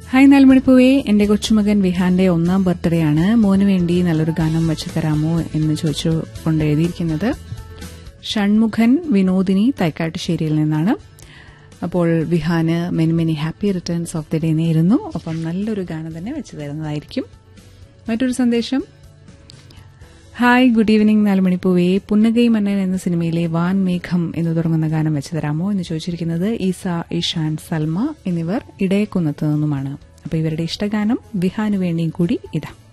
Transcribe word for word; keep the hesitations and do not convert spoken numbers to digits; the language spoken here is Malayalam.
ഹായ് നാലുമണിപ്പൂവേ, എന്റെ കൊച്ചുമകൻ വിഹാന്റെ ഒന്നാം ബർത്ത്ഡേ ആണ്. മോന് വേണ്ടി നല്ലൊരു ഗാനം വെച്ചു തരാമോ എന്ന് ചോദിച്ചു കൊണ്ട് എഴുതിയിരിക്കുന്നത് ഷൺമുഖൻ വിനോദിനി തൈക്കാട്ടുശ്ശേരിയിൽ നിന്നാണ്. അപ്പോൾ വിഹാന് many many happy returns of the day നേരുന്നു. അപ്പം നല്ലൊരു ഗാനം തന്നെ വെച്ചു തരുന്നതായിരിക്കും. മറ്റൊരു സന്ദേശം, ഹായ് ഗുഡ് ഈവനിംഗ് നാലുമണിപ്പൂവേ, പുന്നകൈ മന്നൻ എന്ന സിനിമയിലെ വാൻ മേഘം എന്ന് തുടങ്ങുന്ന ഗാനം വെച്ചു തരാമോ എന്ന് ചോദിച്ചിരിക്കുന്നത് ഈസ, ഇഷാൻ, സൽമ എന്നിവർ ഇടയക്കുന്നത്ത് നിന്നുമാണ്. അപ്പോൾ ഇവരുടെ ഇഷ്ടഗാനം വിഹാന് വേണ്ടിയും കൂടി ഇതാ.